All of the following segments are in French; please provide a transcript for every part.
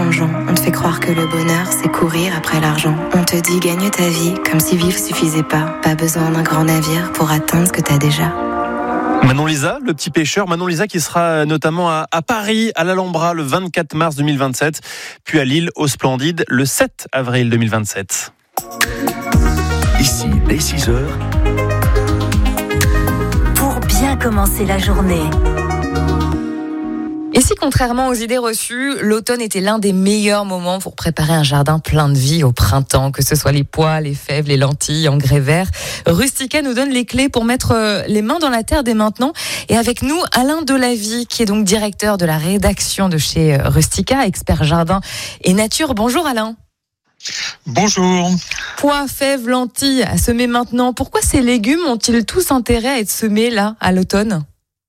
plongeon. On te fait croire que le bonheur, c'est courir après l'argent. On te dit gagne ta vie, comme si vivre suffisait pas. Pas besoin d'un grand navire pour atteindre ce que t'as déjà. Manon Lisa, le petit pêcheur. Manon Lisa qui sera notamment à Paris, à l'Alhambra, le 24 mars 2027, puis à Lille, au Splendide, le 7 avril 2027. Ici, dès 6h. Pour bien commencer la journée. Et si, contrairement aux idées reçues, l'automne était l'un des meilleurs moments pour préparer un jardin plein de vie au printemps, que ce soit les pois, les fèves, les lentilles, engrais verts, Rustica nous donne les clés pour mettre les mains dans la terre dès maintenant. Et avec nous, Alain Delavie, qui est donc directeur de la rédaction de chez Rustica, expert jardin et nature. Bonjour Alain. Bonjour. Pois, fèves, lentilles à semer maintenant. Pourquoi ces légumes ont-ils tous intérêt à être semés là, à l'automne ?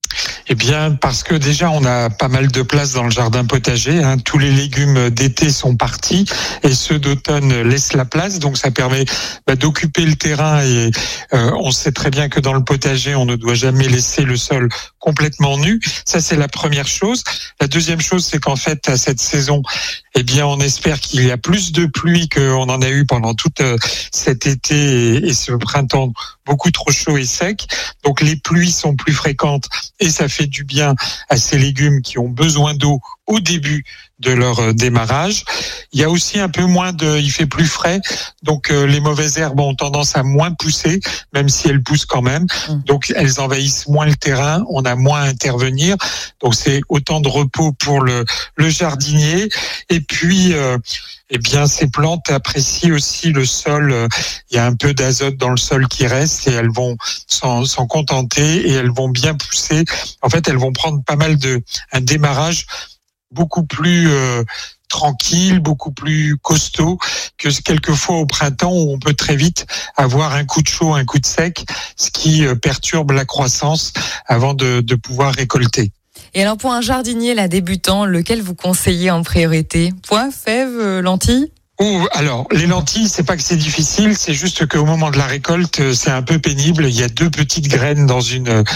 Eh bien, parce que déjà, on a pas mal de place dans le jardin potager. Tous les légumes d'été sont partis et ceux d'automne laissent la place. Donc, ça permet d'occuper le terrain. Et on sait très bien que dans le potager, on ne doit jamais laisser le sol complètement nu. Ça, c'est la première chose. La deuxième chose, c'est qu'en fait, à cette saison, eh bien, on espère qu'il y a plus de pluie qu'on en a eu pendant tout cet été et ce printemps beaucoup trop chaud et sec. Donc, les pluies sont plus fréquentes et ça fait du bien à ces légumes qui ont besoin d'eau au début de leur démarrage. Il y a aussi un peu il fait plus frais, donc les mauvaises herbes ont tendance à moins pousser, même si elles poussent quand même. Donc elles envahissent moins le terrain, on a moins à intervenir. Donc c'est autant de repos pour le jardinier. Et puis eh bien, ces plantes apprécient aussi le sol. Il y a un peu d'azote dans le sol qui reste et elles vont s'en contenter et elles vont bien pousser. En fait, elles vont prendre pas mal un démarrage beaucoup plus tranquille, beaucoup plus costaud que quelquefois au printemps où on peut très vite avoir un coup de chaud, un coup de sec, ce qui perturbe la croissance avant de pouvoir récolter. Et alors pour un jardinier débutant, lequel vous conseillez en priorité ? Pois, fèves, lentilles ? Alors, les lentilles, c'est pas que c'est difficile, c'est juste qu'au moment de la récolte, c'est un peu pénible. Il y a 2 petites graines dans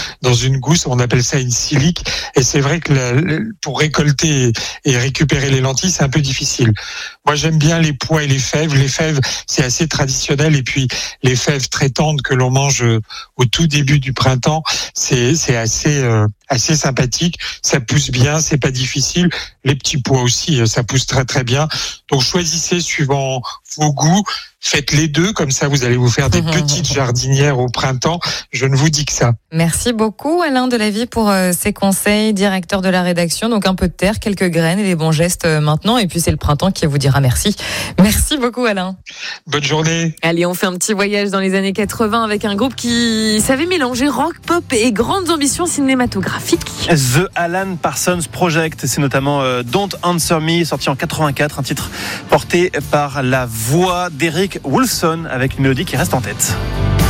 une gousse, on appelle ça une silique. Et c'est vrai que pour récolter et récupérer les lentilles, c'est un peu difficile. Moi, j'aime bien les pois et les fèves. Les fèves, c'est assez traditionnel. Et puis, les fèves très tendres que l'on mange au tout début du printemps, c'est assez sympathique. Ça pousse bien, c'est pas difficile. Les petits pois aussi, ça pousse très très bien. Donc, choisissez suivant vos goûts. Faites les deux, comme ça vous allez vous faire des petites jardinières au printemps. Je ne vous dis que ça. Merci beaucoup Alain Delavie pour ces conseils, directeur de la rédaction. Donc un peu de terre, quelques graines et les bons gestes maintenant. Et puis c'est le printemps qui vous dira merci. Merci beaucoup Alain. Bonne journée. Allez, on fait un petit voyage dans les années 80 avec un groupe qui savait mélanger rock, pop et grandes ambitions cinématographiques. The Alan Parsons Project, c'est notamment Don't Answer Me, sorti en 84, un titre porté par la voix d'Eric Woolfson avec une mélodie qui reste en tête.